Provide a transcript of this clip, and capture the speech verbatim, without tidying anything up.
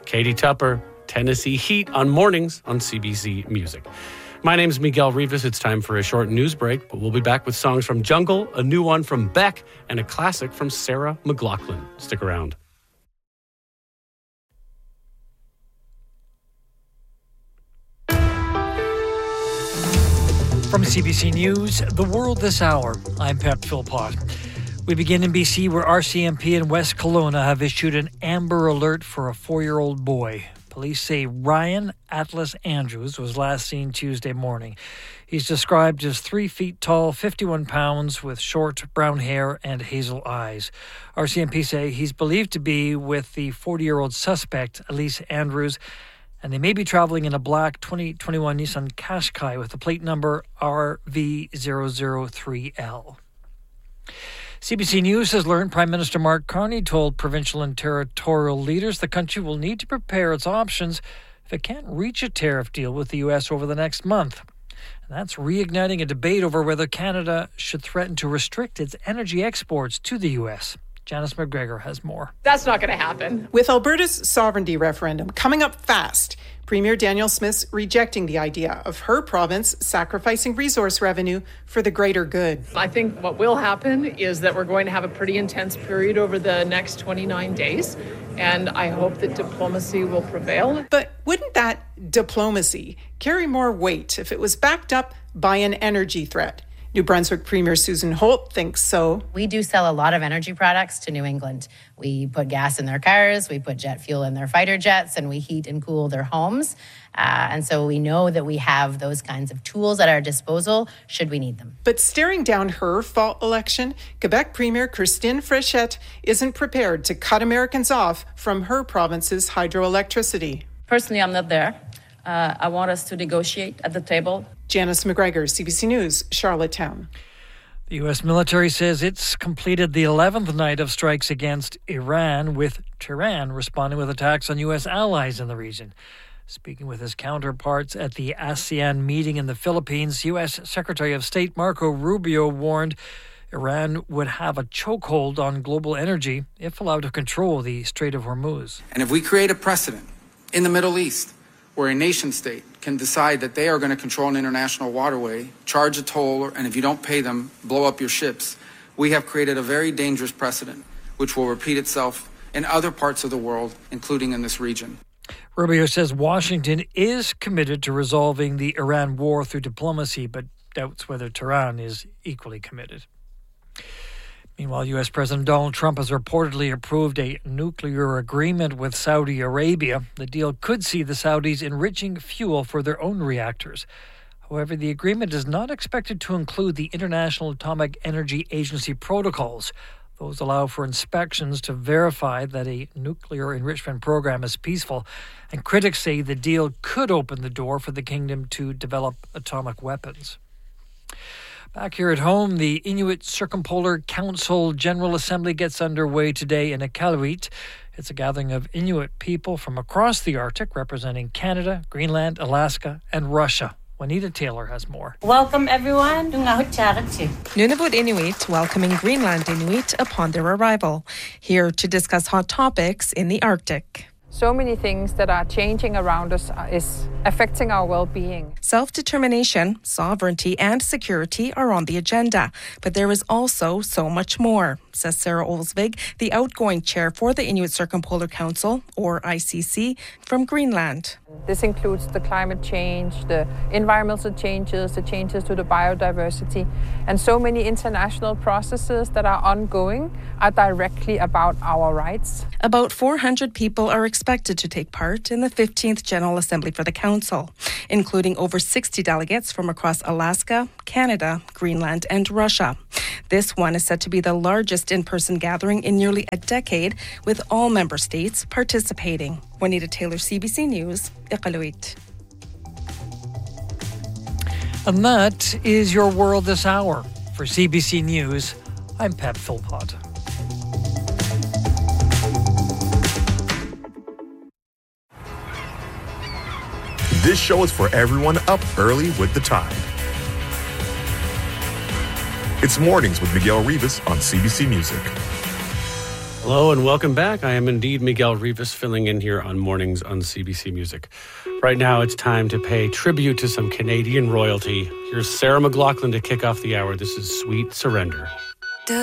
Katie Tupper, Tennessee Heat on mornings on C B C Music. My name's Miguel Rivas. It's time for a short news break, but we'll be back with songs from Jungle, a new one from Beck, and a classic from Sarah McLachlan. Stick around. From C B C News, The World This Hour, I'm Pep Philpott. We begin in B C, where R C M P in West Kelowna have issued an Amber Alert for a four-year-old boy. Police say Ryan Atlas Andrews was last seen Tuesday morning. He's described as three feet tall, fifty-one pounds, with short brown hair and hazel eyes. R C M P say he's believed to be with the forty-year-old suspect, Elise Andrews, and they may be traveling in a black twenty twenty-one Nissan Qashqai with the plate number R V zero zero three L. C B C News has learned Prime Minister Mark Carney told provincial and territorial leaders the country will need to prepare its options if it can't reach a tariff deal with the U S over the next month. And that's reigniting a debate over whether Canada should threaten to restrict its energy exports to the U S. Janice McGregor has more. That's not going to happen. With Alberta's sovereignty referendum coming up fast, Premier Danielle Smith's rejecting the idea of her province sacrificing resource revenue for the greater good. I think what will happen is that we're going to have a pretty intense period over the next twenty-nine days, and I hope that diplomacy will prevail. But wouldn't that diplomacy carry more weight if it was backed up by an energy threat? New Brunswick Premier Susan Holt thinks so. We do sell a lot of energy products to New England. We put gas in their cars, we put jet fuel in their fighter jets, and we heat and cool their homes. Uh, and so we know that we have those kinds of tools at our disposal should we need them. But staring down her fall election, Quebec Premier Christine Fréchette isn't prepared to cut Americans off from her province's hydroelectricity. Personally, I'm not there. Uh, I want us to negotiate at the table. Janice McGregor, C B C News, Charlottetown. The U S military says it's completed the eleventh night of strikes against Iran, with Tehran responding with attacks on U S allies in the region. Speaking with his counterparts at the ASEAN meeting in the Philippines, U S Secretary of State Marco Rubio warned Iran would have a chokehold on global energy if allowed to control the Strait of Hormuz. And if we create a precedent in the Middle East where a nation state can decide that they are going to control an international waterway, charge a toll, and if you don't pay them, blow up your ships, we have created a very dangerous precedent, which will repeat itself in other parts of the world, including in this region. Rubio says Washington is committed to resolving the Iran war through diplomacy, but doubts whether Tehran is equally committed. Meanwhile, U S President Donald Trump has reportedly approved a nuclear agreement with Saudi Arabia. The deal could see the Saudis enriching fuel for their own reactors. However, the agreement is not expected to include the International Atomic Energy Agency protocols. Those allow for inspections to verify that a nuclear enrichment program is peaceful, and critics say the deal could open the door for the kingdom to develop atomic weapons. Back here at home, the Inuit Circumpolar Council General Assembly gets underway today in Iqaluit. It's a gathering of Inuit people from across the Arctic representing Canada, Greenland, Alaska, and Russia. Juanita Taylor has more. Welcome, everyone. Nunavut Inuit welcoming Greenland Inuit upon their arrival, here to discuss hot topics in the Arctic. So many things that are changing around us is affecting our well-being. Self-determination, sovereignty, and security are on the agenda, but there is also so much more, says Sarah Olsvig, the outgoing chair for the Inuit Circumpolar Council, or I C C, from Greenland. This includes the climate change, the environmental changes, the changes to the biodiversity, and so many international processes that are ongoing are directly about our rights. About four hundred people are expected to take part in the fifteenth General Assembly for the Council, including over sixty delegates from across Alaska, Canada, Greenland, and Russia. This one is said to be the largest in-person gathering in nearly a decade, with all member states participating. Juanita Taylor, C B C News, Iqaluit. And that is your world this hour. For C B C News, I'm Pep Philpott. This show is for everyone up early with the Tide. It's Mornings with Miguel Rivas on C B C Music. Hello and welcome back. I am indeed Miguel Rivas, filling in here on Mornings on C B C Music. Right now, it's time to pay tribute to some Canadian royalty. Here's Sarah McLachlan to kick off the hour. This is Sweet Surrender.